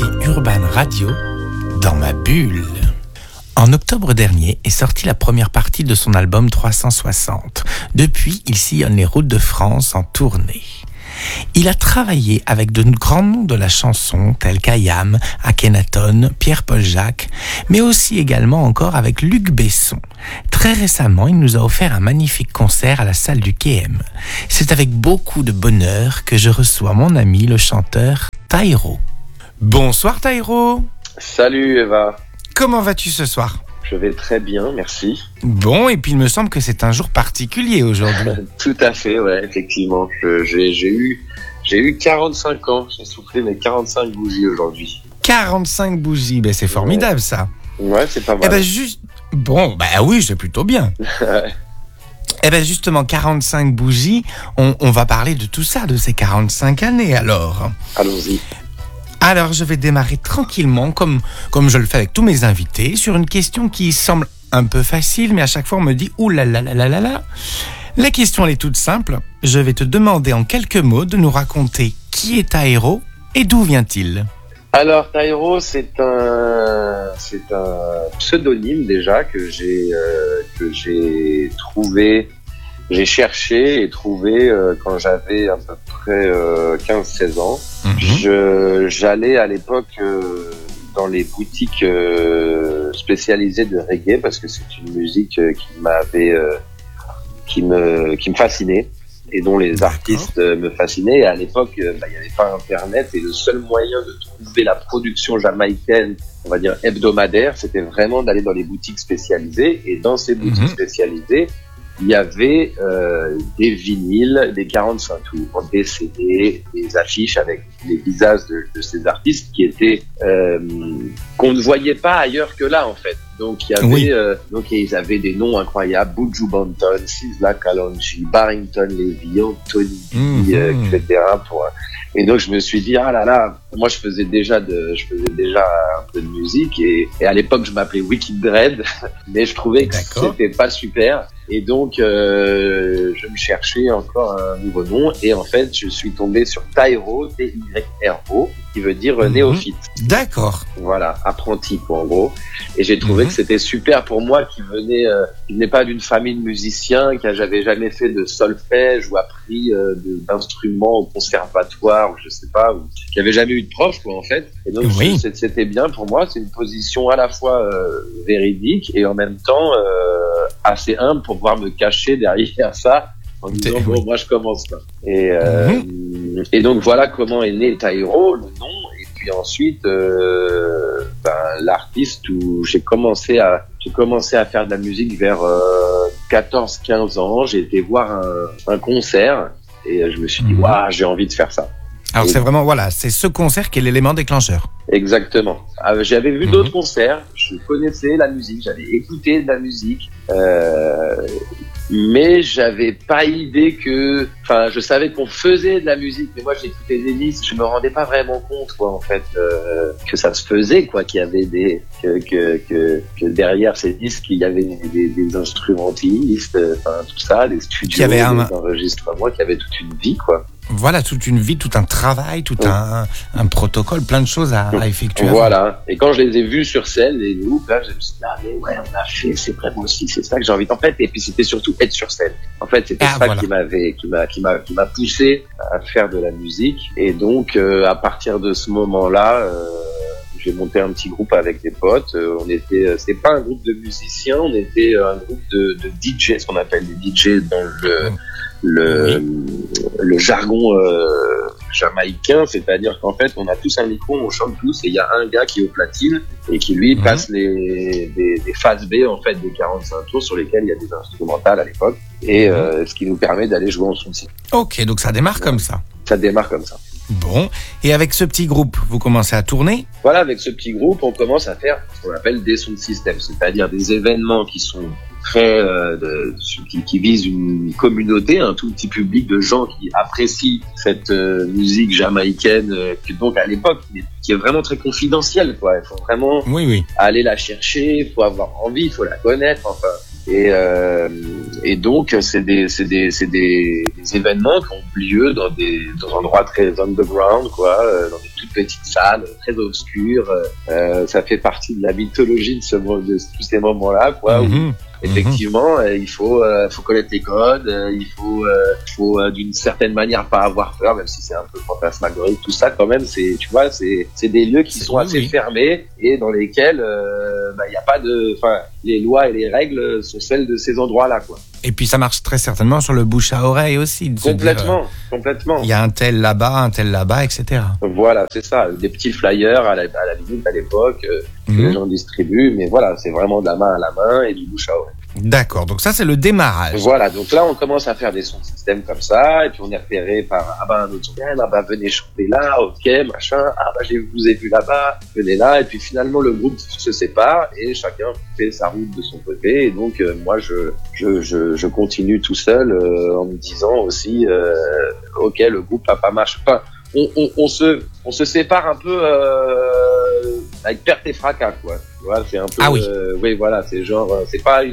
ici Urban Radio, dans ma bulle. En octobre dernier est sortie la première partie de son album 360. Depuis, il sillonne les routes de France en tournée. Il a travaillé avec de grands noms de la chanson tels qu'Ayam, Akhenaton, Pierre-Paul Jacques, mais aussi également encore avec Luc Besson. Très récemment, il nous a offert un magnifique concert à la salle du KM. C'est avec beaucoup de bonheur que je reçois mon ami le chanteur Taïro. Bonsoir Taïro. Salut Eva. Comment vas-tu ce soir ? Je vais très bien, merci. Bon, et puis il me semble que c'est un jour particulier aujourd'hui. Tout à fait, ouais, effectivement. J'ai eu 45 ans, j'ai soufflé mes 45 bougies aujourd'hui. 45 bougies, ben c'est formidable ça. Ouais, c'est pas mal. Eh ben bon, bah oui, c'est plutôt bien. Eh ben justement, 45 bougies, on va parler de tout ça, de ces 45 années alors. Allons-y. Alors, je vais démarrer tranquillement, comme je le fais avec tous mes invités, sur une question qui semble un peu facile, mais à chaque fois on me dit « Ouh là là là là là là ». La question, elle est toute simple. Je vais te demander en quelques mots de nous raconter qui est Taïro et d'où vient-il ? Alors, Taïro, c'est un pseudonyme déjà que j'ai trouvé, j'ai cherché et trouvé quand j'avais à peu près 15-16 ans. J'allais à l'époque dans les boutiques spécialisées de reggae parce que c'est une musique qui me fascinait et dont les artistes me fascinaient. Et à l'époque, il n'y avait pas Internet et le seul moyen de trouver la production jamaïcaine, on va dire hebdomadaire, c'était vraiment d'aller dans les boutiques spécialisées. Et dans ces boutiques spécialisées, il y avait des vinyles, des 45 tours, des CD, des affiches avec les visages de ces artistes qui étaient qu'on ne voyait pas ailleurs que là en fait. Donc il y avait donc ils avaient des noms incroyables, Buju Banton, Sizzla Kalonji, Barrington Levy, Anthony B, etc. Et donc je me suis dit ah là là, moi je faisais déjà un peu de musique et à l'époque je m'appelais Wicked Dread, mais je trouvais que c'était pas super. Et donc je me cherchais encore un nouveau nom et en fait je suis tombé sur Taïro, T-Y-R-O, qui veut dire néophyte. D'accord. Voilà, apprenti quoi en gros. Et j'ai trouvé que c'était super pour moi qui venait pas d'une famille de musiciens, j'avais jamais fait de solfège ou appris d'instruments au conservatoire ou je sais pas, ou qui avait jamais eu de prof quoi en fait. Et donc c'était bien pour moi, c'est une position à la fois véridique et en même temps assez humble pour pouvoir me cacher derrière ça en disant bon moi je commence là. Et donc voilà comment est né Taïro, le nom. Et puis ensuite l'artiste où j'ai commencé à faire de la musique vers 14-15 ans. J'ai été voir un concert et je me suis dit waouh, j'ai envie de faire ça. Alors c'est vraiment c'est ce concert qui est l'élément déclencheur. Exactement. J'avais vu d'autres concerts, je connaissais la musique, j'avais écouté de la musique, mais j'avais pas idée je savais qu'on faisait de la musique, mais moi j'écoutais des disques, je me rendais pas vraiment compte quoi en fait que ça se faisait quoi, qu'il y avait que derrière ces disques il y avait des instrumentistes, tout ça, des studios, des enregistrements, qu'il y avait toute une vie quoi. Voilà, toute une vie, tout un travail, tout un protocole, plein de choses à effectuer. Voilà. Et quand je les ai vus sur scène, les groupes, là, je me suis dit, ah, mais ouais, on a fait, c'est vraiment aussi, c'est ça que j'ai envie d'en fait. Et puis, c'était surtout être sur scène. En fait, c'était qui m'a poussé à faire de la musique. Et donc, à partir de ce moment-là, j'ai monté un petit groupe avec des potes. C'était pas un groupe de musiciens, on était un groupe de DJ, ce qu'on appelle des DJ dans le jargon jamaïcain, c'est-à-dire qu'en fait on a tous un micro, on chante tous et il y a un gars qui est au platine et qui lui passe des phases B en fait des 45 tours sur lesquels il y a des instrumentales à l'époque et ce qui nous permet d'aller jouer en son site. Ok, donc ça démarre comme ça. Ça démarre comme ça. Bon, et avec ce petit groupe, vous commencez à tourner ? Voilà, avec ce petit groupe, on commence à faire ce qu'on appelle des sound systems, c'est-à-dire des événements qui sont très qui visent une communauté, un tout petit public de gens qui apprécient cette musique jamaïcaine, qui donc à l'époque qui est vraiment très confidentielle quoi. Il faut vraiment aller la chercher, il faut avoir envie, il faut la connaître, enfin. Et donc c'est des événements qui ont lieu dans des endroits très underground quoi, dans des toute petite salle, très obscure. Ça fait partie de la mythologie de tous ces moments-là, quoi. Où, effectivement, il faut connaître les codes, il faut d'une certaine manière pas avoir peur, même si c'est un peu fantasmagorique. Tout ça, quand même, c'est des lieux qui sont assez fermés et dans lesquels il y a pas de, les lois et les règles sont celles de ces endroits-là, quoi. Et puis ça marche très certainement sur le bouche à oreille aussi. Complètement. Il y a un tel là-bas, etc. Voilà, c'est ça. Des petits flyers à la limite à l'époque que les gens distribuent, mais voilà, c'est vraiment de la main à la main et du bouche à oreille. D'accord, donc ça c'est le démarrage. Voilà, donc là on commence à faire des sons système comme ça, et puis on est repéré par un autre son, venez chanter là, ok, machin, je vous ai vu là-bas, venez là, et puis finalement le groupe se sépare et chacun fait sa route de son côté, et donc moi je continue tout seul en me disant aussi ok, le groupe a pas marché. Enfin, on se sépare un peu avec perte et fracas, quoi. Voilà, c'est un peu oui, voilà, c'est genre c'est pas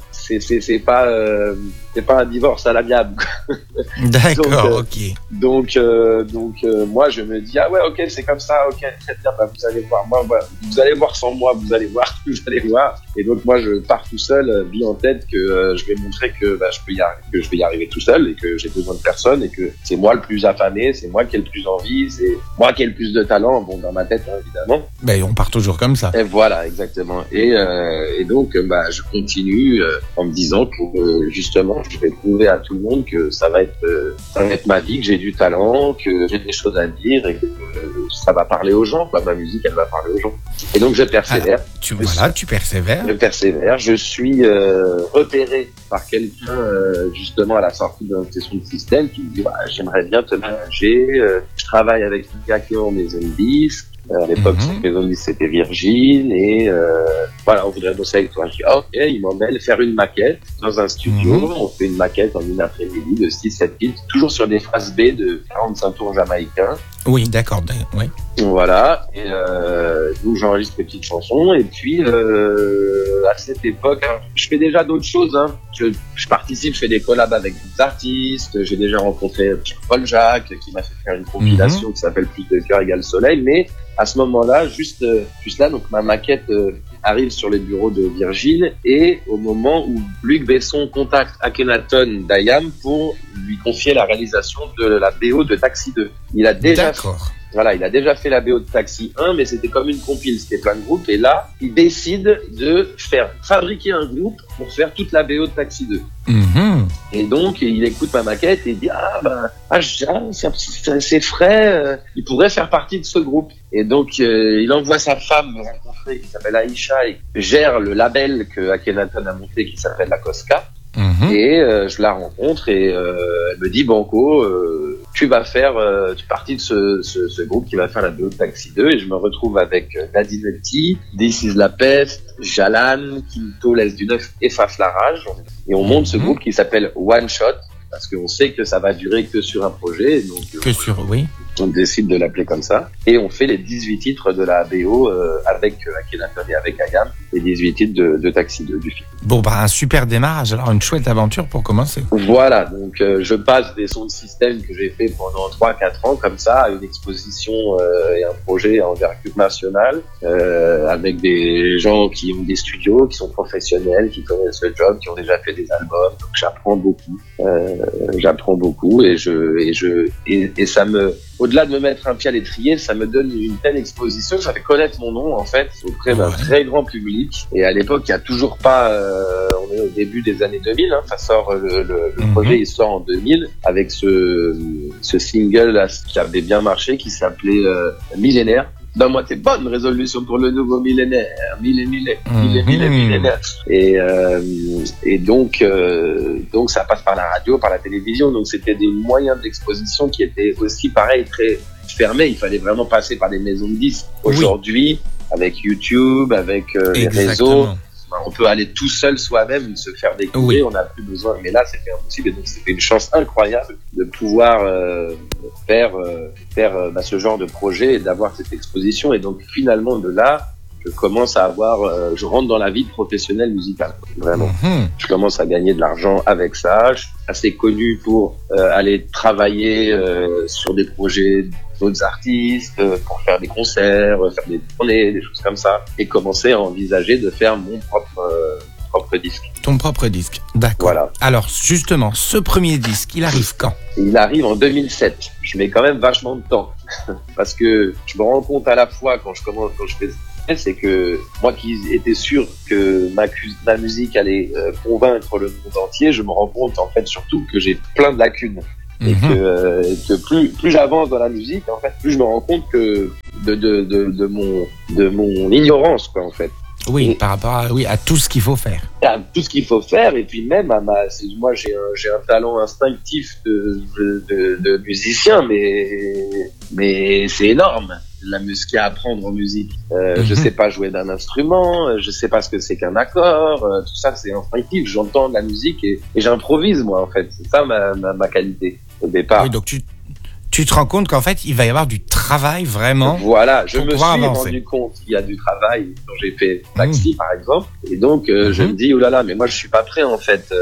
un divorce à l'amiable. D'accord, ok. Donc moi je me dis ok, c'est comme ça, ok, très bien, vous allez voir, vous allez voir sans moi, vous allez voir. Et donc moi je pars tout seul, bien en tête que je vais montrer que je vais y arriver tout seul et que j'ai besoin de personne et que c'est moi le plus affamé, c'est moi qui ai le plus envie, c'est moi qui ai le plus de talent, bon, dans ma tête, hein, évidemment. Ben on part toujours comme ça. Et voilà, exactement. Et donc je continue en me disant que justement je vais prouver à tout le monde que ça va être ma vie, que j'ai du talent, que j'ai des choses à dire et que ça va parler aux gens, quoi. Ma musique, elle va parler aux gens. Et donc je persévère. Tu persévères. Je persévère. Je suis repéré par quelqu'un justement à la sortie d'un session de système qui me dit j'aimerais bien te manager. Je travaille avec un gars qui est en maison de disques. À l'époque, cette maison de disques, c'était Virgin, et on voudrait bosser avec toi. Je dis ok, il m'emmène faire une maquette dans un studio. On fait une maquette en une après-midi de 6-7 titres, toujours sur des phrases B de 45 tours jamaïcains. Oui, d'accord, oui. Voilà, et donc j'enregistre mes petites chansons, et puis à cette époque, je fais déjà d'autres choses, hein. Je participe, je fais des collabs avec d'autres artistes, j'ai déjà rencontré Paul Jacques qui m'a fait faire une compilation qui s'appelle Plus de cœur égale soleil, mais à ce moment-là, juste là, donc ma maquette arrive sur les bureaux de Virgin, et au moment où Luc Besson contacte Akhenaton d'IAM pour lui confier la réalisation de la BO de Taxi 2. Il a déjà fait la BO de Taxi 1, mais c'était comme une compile, c'était plein de groupes, et là, il décide de fabriquer un groupe pour faire toute la BO de Taxi 2. Et donc, il écoute ma maquette et il dit c'est frais, il pourrait faire partie de ce groupe. Et donc, il envoie sa femme me rencontrer, qui s'appelle Aïcha, et gère le label que Akhenaton a monté, qui s'appelle la Cosca. Et je la rencontre et elle me dit Banco, tu vas faire partie de ce groupe qui va faire la BO de Taxi 2, et je me retrouve avec Nadinetti, This is la peste, Jalan, Quinto, l'Est du Neuf et Faf la Rage, et on monte ce groupe qui s'appelle One Shot, parce qu'on sait que ça va durer que sur un projet, donc on décide de l'appeler comme ça, et on fait les 18 titres de la BO avec Akhenaton et avec Ayam, les 18 titres de Taxi 2 du film. Bon, un super démarrage, alors une chouette aventure pour commencer. Voilà, donc je passe des sons de système que j'ai fait pendant 3-4 ans comme ça à une exposition et un projet à envergure nationale avec des gens qui ont des studios, qui sont professionnels, qui connaissent le job, qui ont déjà fait des albums, donc j'apprends beaucoup et ça me, au-delà de me mettre un pied à l'étrier, ça me donne une telle exposition, ça fait connaître mon nom en fait auprès d'un très grand public. Et à l'époque, il y a toujours pas, on est au début des années 2000, hein, ça sort le projet, il sort en 2000 avec ce single là qui avait bien marché, qui s'appelait Millénaire. Donne-moi tes bonnes résolutions pour le nouveau millénaire, millénaire. Et donc ça passe par la radio, par la télévision. Donc c'était des moyens d'exposition qui étaient aussi pareil très fermés. Il fallait vraiment passer par des maisons de disques. Aujourd'hui, avec YouTube, avec les réseaux, on peut aller tout seul soi-même se faire découvrir. On n'a plus besoin. Mais là, c'était impossible. Et donc c'était une chance incroyable de pouvoir faire ce genre de projet et d'avoir cette exposition. Et donc finalement de là, je commence à avoir, je rentre dans la vie professionnelle musicale, vraiment. Je commence à gagner de l'argent avec ça. Je suis assez connu pour aller travailler sur des projets d'autres artistes, pour faire des concerts, faire des tournées, des choses comme ça, et commencer à envisager de faire mon propre disque. Ton propre disque, d'accord. Voilà. Alors justement, ce premier disque, il arrive quand ? Il arrive en 2007. Je mets quand même vachement de temps parce que je me rends compte à la fois quand je fais ça, c'est que moi qui étais sûr que ma musique allait convaincre le monde entier, je me rends compte en fait surtout que j'ai plein de lacunes. Et que plus j'avance dans la musique, en fait, plus je me rends compte que de mon ignorance, quoi, en fait. Oui, par rapport à tout ce qu'il faut faire. À tout ce qu'il faut faire, et puis même moi j'ai un talent instinctif de musicien, mais c'est énorme. Ce qu'il y a à apprendre en musique. Je sais pas jouer d'un instrument, je sais pas ce que c'est qu'un accord, tout ça c'est instinctif. J'entends de la musique et j'improvise moi en fait. C'est ça ma qualité au départ. Oui, donc tu te rends compte qu'en fait il va y avoir du travail vraiment. Voilà, je me suis rendu compte qu'il y a du travail quand j'ai fait Taxi par exemple, et donc je me dis oh là là, mais moi je suis pas prêt en fait.